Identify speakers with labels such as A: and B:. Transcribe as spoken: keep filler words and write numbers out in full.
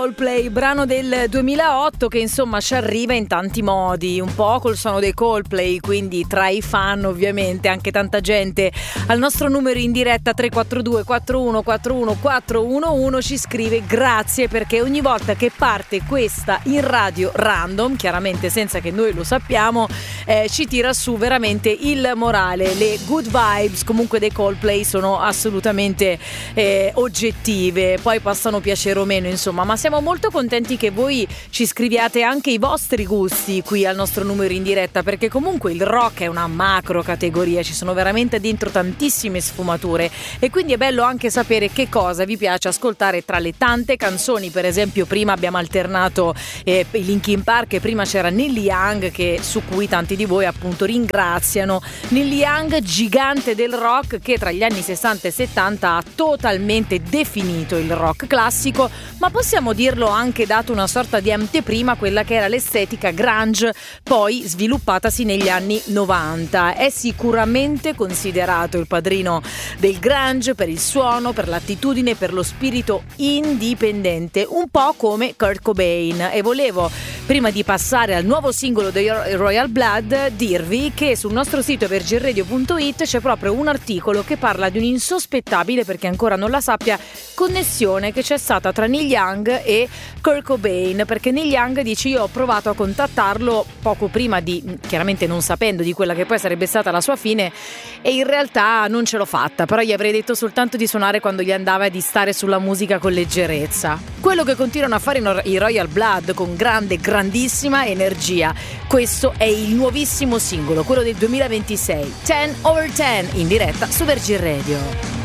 A: Coldplay, brano del duemilaotto che insomma ci arriva in tanti modi, un po' col suono dei Coldplay, quindi tra i fan ovviamente anche tanta gente al nostro numero in diretta tre quattro due quattro uno quattro uno quattro uno uno ci scrive grazie perché ogni volta che parte questa in radio random, chiaramente senza che noi lo sappiamo, eh, ci tira su veramente il morale. Le good vibes comunque dei Coldplay sono assolutamente eh, oggettive, poi possano piacere o meno insomma, ma siamo molto contenti che voi ci scriviate anche i vostri gusti qui al nostro numero in diretta, perché comunque il rock è una macro categoria, ci sono veramente dentro tantissime sfumature e quindi è bello anche sapere che cosa vi piace ascoltare tra le tante canzoni. Per esempio prima abbiamo alternato eh, i Linkin Park e prima c'era Neil Young, che su cui tanti di voi appunto ringraziano. Neil Young, gigante del rock, che tra gli anni sessanta e settanta ha totalmente definito il rock classico, ma possiamo dirlo anche dato una sorta di anteprima a quella che era l'estetica grunge poi sviluppatasi negli anni novanta. È sicuramente considerato il padrino del grunge per il suono, per l'attitudine, per lo spirito indipendente, un po' come Kurt Cobain. E volevo, prima di passare al nuovo singolo dei Royal Blood, dirvi che sul nostro sito virginradio punto it c'è proprio un articolo che parla di un'insospettabile, perché ancora non la sappia, connessione che c'è stata tra Neil Young e Kurt Cobain, perché Neil Young dice: io ho provato a contattarlo poco prima di, chiaramente non sapendo di quella che poi sarebbe stata la sua fine, e in realtà non ce l'ho fatta, però gli avrei detto soltanto di suonare quando gli andava e di stare sulla musica con leggerezza. Quello che continuano a fare i Royal Blood con grande, grandissima energia. Questo è il nuovissimo singolo, quello del duemilaventisei, ten over ten, in diretta su Virgin Radio.